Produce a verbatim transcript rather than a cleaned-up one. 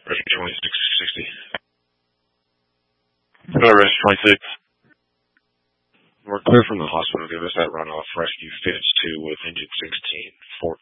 Rescue twenty-six sixty. Hello, Rescue twenty-six. We're clear from the hospital. Give us that runoff. Rescue Phoenix two with engine sixteen. four